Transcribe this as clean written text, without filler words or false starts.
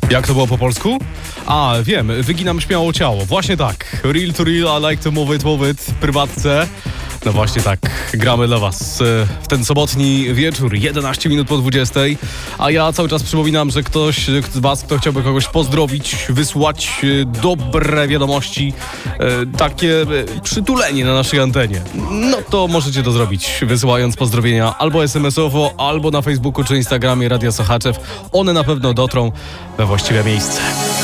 Jak to było po polsku? A, wiem, wyginam śmiało ciało. Właśnie tak. Real to real, I like to move it w prywatce. No właśnie tak, gramy dla was w ten sobotni wieczór, 11 minut po 20. A ja cały czas przypominam, że ktoś z was, kto chciałby kogoś pozdrowić, wysłać dobre wiadomości, takie przytulenie na naszej antenie, no to możecie to zrobić, wysyłając pozdrowienia albo SMS-owo, albo na Facebooku czy Instagramie Radia Sochaczew. One na pewno dotrą we właściwe miejsce.